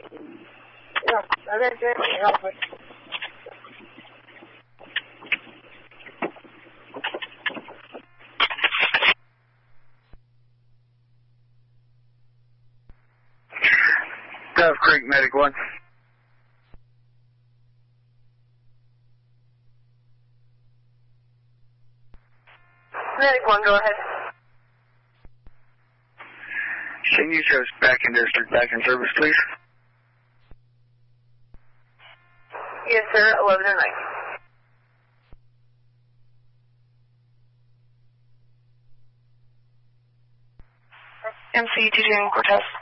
Yeah, okay, good. Help us. Dove Creek, Medic 1. Medic 1, go ahead. Can you show us back in district, back in service, please? Yes, sir, 11 and 9. MC, TJ and Cortez.